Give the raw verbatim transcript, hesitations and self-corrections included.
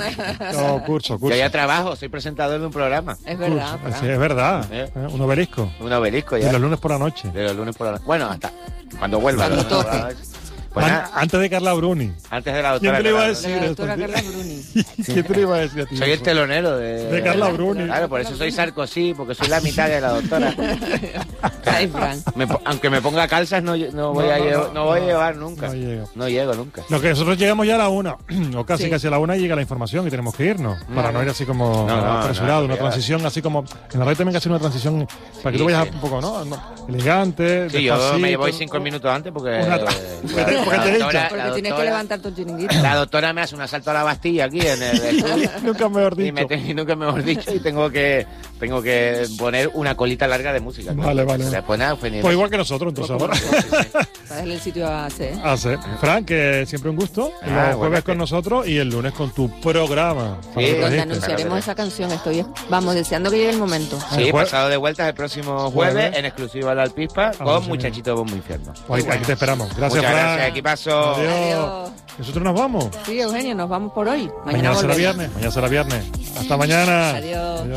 No, curso, curso. Yo ya trabajo, soy presentador de un programa. Es verdad. Curso. Sí, es verdad. ¿Eh? ¿Eh? Un obelisco. Un obelisco ya. De los lunes por la noche. De los lunes por la noche. Bueno, hasta cuando vuelva. Cuando los lunes por la toque. noche. Pues An- nada, antes de Carla Bruni. antes de la ¿Quién doctora. te lo iba a Carla decir? La esto, doctora tío? Carla Bruni. ¿Quién te lo iba a decir a ti? Soy el telonero de... De Carla Bruni. Claro, por eso soy Sarkozy, porque soy la mitad de la doctora. Ay, Fran. Me po- aunque me ponga calzas, no, no, voy, No, a no, llevar, no, no voy a no. llevar nunca. No llego. No llego nunca. Lo que nosotros llegamos ya a la una, o casi Sí. casi a la una, y llega la información y tenemos que irnos. Para no ir así como No, no, apresurado, no, una no, transición así como. En la radio también hay que hacer una transición para que Sí, tú vayas sí. un poco, ¿no? No, elegante. Sí, yo me despacito. voy cinco minutos antes porque... Una- la- porque te- porque la te doctora- he dicho. la Porque tienes que doctora- levantar tu chiringuito. La doctora me hace un asalto a la Bastilla aquí en el estudio. Nunca mejor Y, dicho. me te- y nunca mejor dicho, y tengo que tengo que poner una colita larga de música. claro. Vale, vale. Después nada, fue ni- Pues igual que nosotros, entonces ahora. Sí, sí, sí. Para darle el sitio a hacer. Ah, sí. Frank, que siempre un gusto. Ah, Los bueno, jueves con que- nosotros y el lunes con tu programa. Sí, Para que Donde trajiste. anunciaremos esa canción. Estoy, vamos, deseando que llegue el momento. Sí, El jue- pasado de vueltas el próximo jueves, Jueves. en exclusiva a la Alpispa Ah, con sí. Muchachito de Bombo Infierno. Pues aquí te esperamos. Gracias, Muchas Frank. gracias, equipazo. Adiós. Adiós. Nosotros nos vamos. Sí, Eugenio, nos vamos por hoy. Mañana, será volvemos. viernes. Mañana será viernes. Hasta mañana. Adiós. Adiós.